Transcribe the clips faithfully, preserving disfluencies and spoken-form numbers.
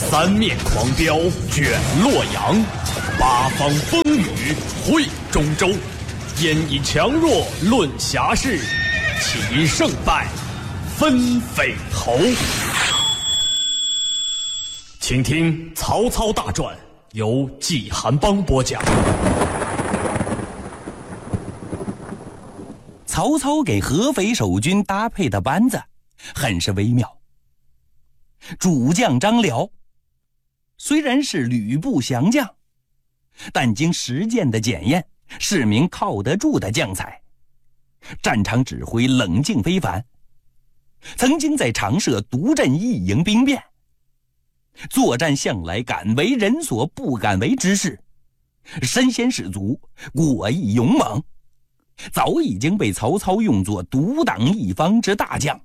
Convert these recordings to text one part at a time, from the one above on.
三面狂飙卷洛阳，八方风雨汇中州。焉以强弱论侠事，岂因胜败分匪头。请听《曹操大传》，由纪寒邦播讲。 曹操给合肥守军搭配的班子很是微妙。主将张辽虽然是吕布降将，但经实践的检验，是名靠得住的将才。战场指挥冷静非凡，曾经在长社独镇一营兵变，作战向来敢为人所不敢为之事，身先士卒，果毅勇猛，早已经被曹操用作独挡一方之大将。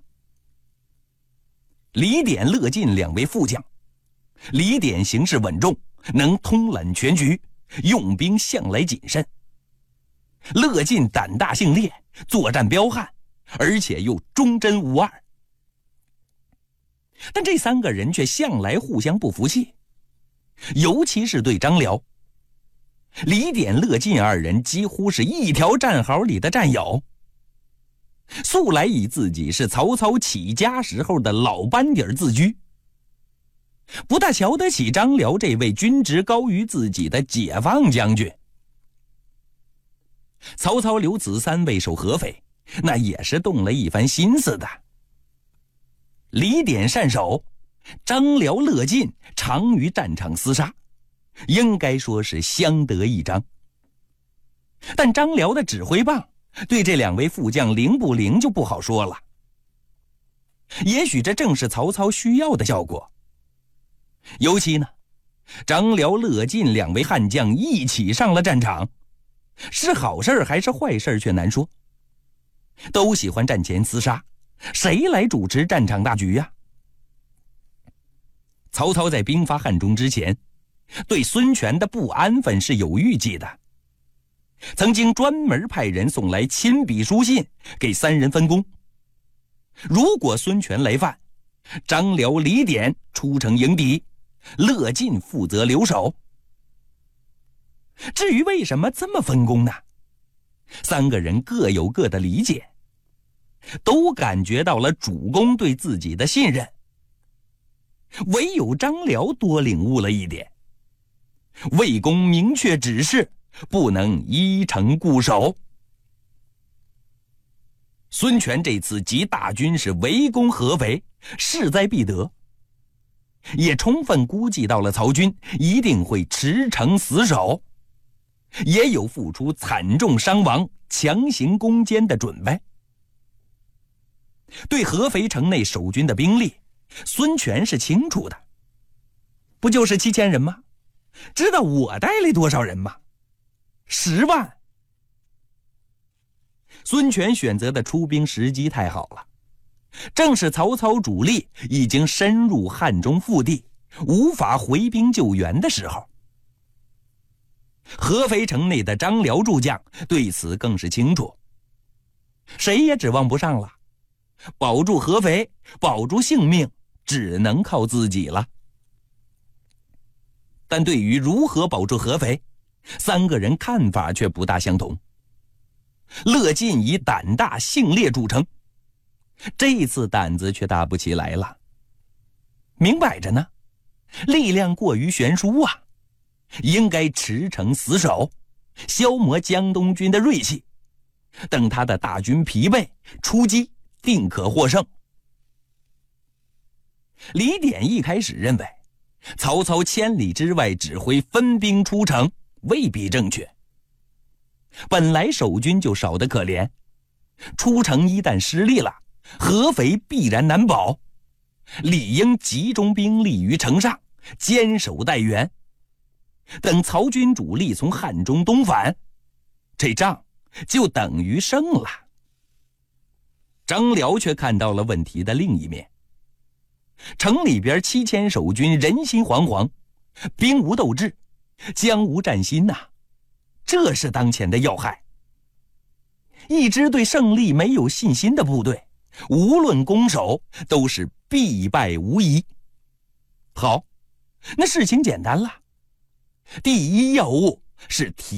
李典、乐进两位副将，李典行事稳重，能通揽全局，用兵向来谨慎；乐进胆大性烈，作战彪悍，而且又忠贞无二。但这三个人却向来互相不服气，尤其是对张辽。李典、乐进二人几乎是一条战壕里的战友，素来以自己是曹操起家时候的老班底自居，不大瞧得起张辽这位军职高于自己的解放将军。曹操留此三位守合肥，那也是动了一番心思的。李典善守，张辽、乐进常于战场厮杀，应该说是相得益彰。但张辽的指挥棒对这两位副将灵不灵就不好说了。也许这正是曹操需要的效果。尤其呢，张辽、乐进两位悍将一起上了战场，是好事还是坏事却难说。都喜欢战前厮杀，谁来主持战场大局呀？曹操在兵发汉中之前，对孙权的不安分是有预计的，曾经专门派人送来亲笔书信给三人分工。如果孙权来犯，张辽、李典出城迎敌，乐进负责留守。至于为什么这么分工呢？三个人各有各的理解，都感觉到了主公对自己的信任。唯有张辽多领悟了一点，魏公明确指示，不能依城固守。孙权这次集大军是围攻合肥，势在必得，也充分估计到了曹军一定会持城死守，也有付出惨重伤亡、强行攻坚的准备。对合肥城内守军的兵力，孙权是清楚的，不就是七千人吗？知道我带来多少人吗？十万。孙权选择的出兵时机太好了，正是曹操主力已经深入汉中腹地，无法回兵救援的时候。合肥城内的张辽诸将对此更是清楚，谁也指望不上了，保住合肥，保住性命，只能靠自己了。但对于如何保住合肥，三个人看法却不大相同。乐进以胆大性烈著称，这次胆子却大不起来了。明摆着呢，力量过于悬殊啊，应该持城死守，消磨江东军的锐气，等他的大军疲惫，出击定可获胜。李典一开始认为曹操千里之外指挥分兵出城未必正确，本来守军就少得可怜，出城一旦失利了，合肥必然难保，理应集中兵力于城上，坚守待援，等曹军主力从汉中东返，这仗就等于胜了。张辽却看到了问题的另一面，城里边七千守军人心惶惶，兵无斗志，将无战心呐、啊，这是当前的要害。一支对胜利没有信心的部队，无论攻守都是必败无疑。好， 那事情简单了，第一要务是提